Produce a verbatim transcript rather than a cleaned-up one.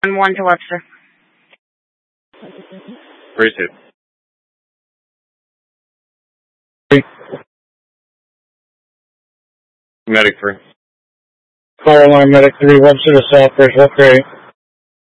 one to Webster. Three two. Three. Medic three. Fire alarm medic three, Webster to Southbridge, what grade?